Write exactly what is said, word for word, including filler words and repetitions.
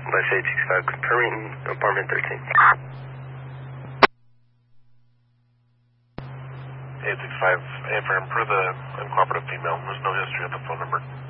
by eight six five, confirming apartment thirteen. eight six five, affirm, per the uncooperative female, there's no history of the phone number.